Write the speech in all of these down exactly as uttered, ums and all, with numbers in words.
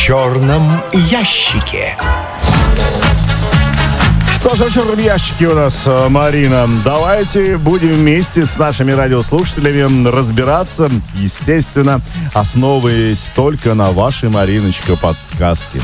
черном ящике. Что же в черном ящике у нас, Марина? Давайте будем вместе с нашими радиослушателями разбираться, естественно, основываясь только на вашей, Мариночка, подсказке.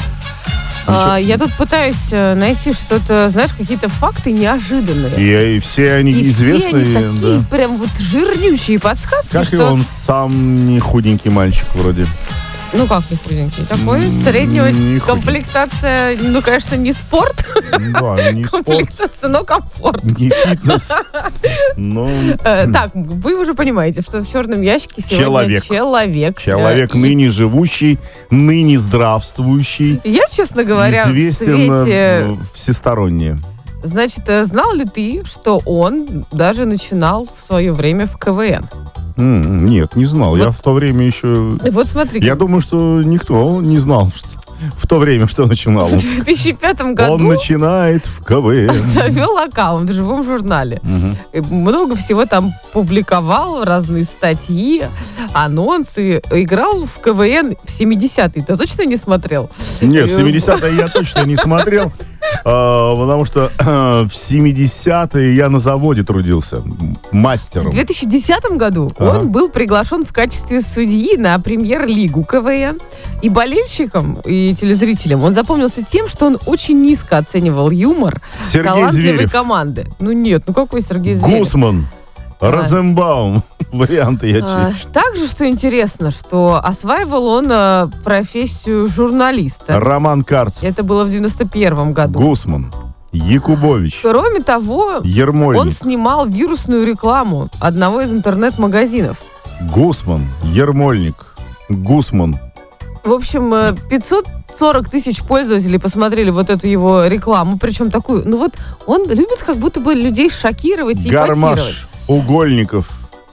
А, я тут пытаюсь найти что-то, знаешь, какие-то факты неожиданные. И, и все они и известные. Все они такие да. прям вот жирнючие подсказки. Как что... и он сам не худенький мальчик вроде. Ну как не худенький? Такой mm, среднего не комплектация, худенький. Ну, конечно, не спорт. Да, не спорт. Комплектация, но комфорт. Не фитнес. Но... Так, вы уже понимаете, что в черном ящике сегодня человек. Человек, человек и... ныне живущий, ныне здравствующий. Я, честно говоря, известен в свете... всесторонне. Значит, знал ли ты, что он даже начинал в свое время в КВН? Mm, нет, не знал. Вот. Я в то время еще... Вот смотри. Я думаю, что никто не знал, что в то время, что начинал. В две тысячи пятом году он начинает в КВН. Завел аккаунт в живом журнале. Угу. Много всего там публиковал, разные статьи, анонсы. Играл в КВН в семидесятые. Ты точно не смотрел? Нет, в семидесятые я точно не смотрел. Потому что в семидесятые я на заводе трудился мастером. В две тысячи десятом году ага. он был приглашен в качестве судьи на премьер-лигу КВН. И болельщикам, и телезрителям он запомнился тем, что он очень низко оценивал юмор Сергей талантливой Зверев. команды. Ну нет, ну какой Сергей Зверев? Гусман. А. Розенбаум. Варианты я а, Также, что интересно, что осваивал он а, профессию журналиста. Роман Карцев. Это было в девяносто первом году. Гусман. Якубович. Кроме того, Ермольник. Он снимал вирусную рекламу одного из интернет-магазинов. Гусман. Ермольник. Гусман. В общем, пятьсот сорок тысяч пользователей посмотрели вот эту его рекламу, причем такую, ну вот он любит как будто бы людей шокировать и Гармаш, ипотировать. Угольников,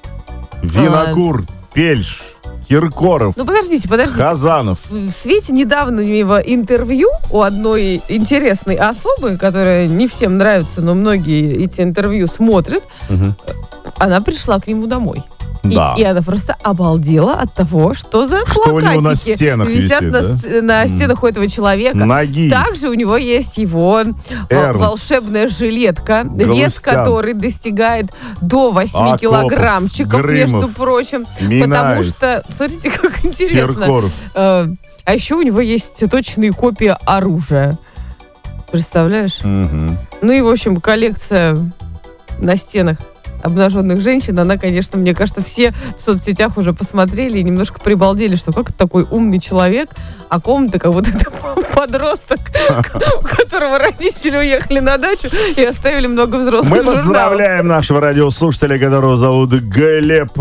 Винокур, а... Пельш, Киркоров, ну подождите, подождите. Хазанов. В свете недавнего интервью у одной интересной особы, которая не всем нравится, но многие эти интервью смотрят, угу. она пришла к нему домой. Да. И, и она просто обалдела от того, что за что плакатики у него на стенах висят висит, на, да? на стенах у этого человека. Ноги. Также у него есть его Эрнст. волшебная жилетка, Галустян. вес которой достигает до восьми Акопов, килограммчиков, Грымов, между прочим. Минаев, потому что, смотрите, как интересно. Киркоров. Э, а еще у него есть точные копии оружия. Представляешь? Угу. Ну и, в общем, коллекция на стенах обнаженных женщин, она, конечно, мне кажется, все в соцсетях уже посмотрели и немножко прибалдели, что как такой умный человек, а комната как будто это подросток, у которого родители уехали на дачу и оставили много взрослых Мы журналов. поздравляем нашего радиослушателя, которого зовут Глеб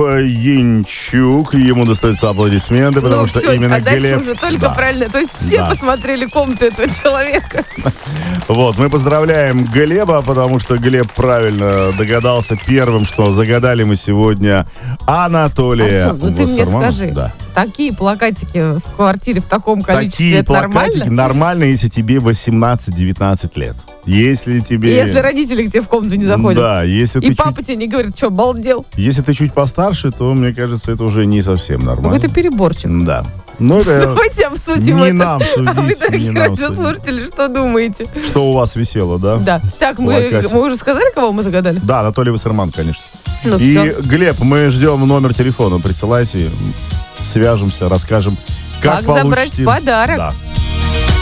Янчук. Ему достаются аплодисменты, потому ну, что все, именно а дальше Глеб... уже только да. правильно. То есть все да. посмотрели комнату этого человека. Вот, мы поздравляем Глеба, потому что Глеб правильно догадался первым, что загадали мы сегодня Анатолия Артем, ну ты мне скажи, да. такие плакатики в квартире в таком количестве, такие это плакатики нормально? нормально, если тебе восемнадцать-девятнадцать лет. Если тебе... И если родители к тебе в комнату не заходят. Да, если И ты папа чуть... тебе не говорит, что, балдел? Если ты чуть постарше, то, мне кажется, это уже не совсем нормально. Какой-то переборчик. Да. Но это Давайте обсудим не это. нам судить. А вы, дорогие не нам радиослушатели, судить. Что думаете? Что у вас висело, да? Да. Так, мы, мы уже сказали, кого мы загадали? Да, Анатолий Вассерман, конечно. Ну, И, все. Глеб, мы ждем номер телефона. Присылайте, свяжемся, расскажем, как, Как получите. забрать подарок. Да.